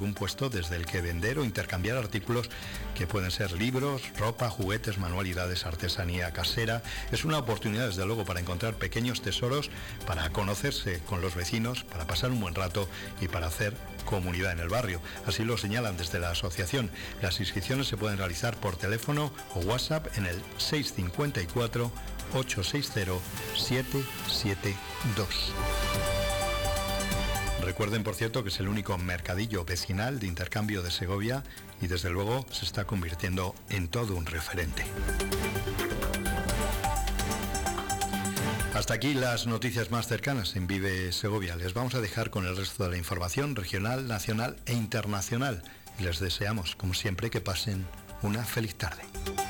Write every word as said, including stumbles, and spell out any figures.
algún puesto desde el que vender o intercambiar artículos que pueden ser libros, ropa, juguetes, manualidades, artesanía casera. Es una oportunidad, desde luego, para encontrar pequeños tesoros, para conocerse con los vecinos, para pasar un buen rato y para hacer comunidad en el barrio. Así lo señalan desde la asociación. Las inscripciones se pueden realizar por teléfono o WhatsApp en el seis cinco cuatro, ocho seis cero, siete siete dos. Recuerden, por cierto, que es el único mercadillo vecinal de intercambio de Segovia y desde luego se está convirtiendo en todo un referente. Hasta aquí las noticias más cercanas en Vive Segovia. Les vamos a dejar con el resto de la información regional, nacional e internacional. Y les deseamos, como siempre, que pasen una feliz tarde.